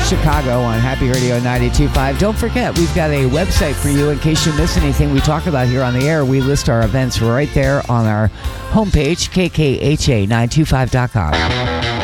Chicago on Happy Radio 92.5. Don't forget, we've got a website for you in case you miss anything we talk about here on the air. We list our events right there on our homepage, kkha925.com.